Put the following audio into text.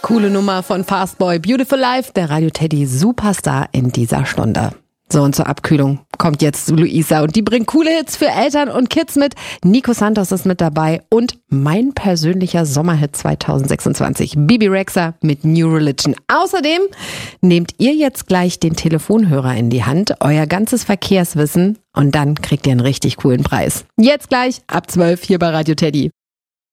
Coole Nummer von Fastboy, Beautiful Life, der Radio Teddy Superstar in dieser Stunde. So, und zur Abkühlung kommt jetzt Luisa und die bringt coole Hits für Eltern und Kids mit. Nico Santos ist mit dabei und mein persönlicher Sommerhit 2026, Bibi Rexha mit New Religion. Außerdem nehmt ihr jetzt gleich den Telefonhörer in die Hand, euer ganzes Verkehrswissen und dann kriegt ihr einen richtig coolen Preis. Jetzt gleich ab 12 hier bei Radio Teddy.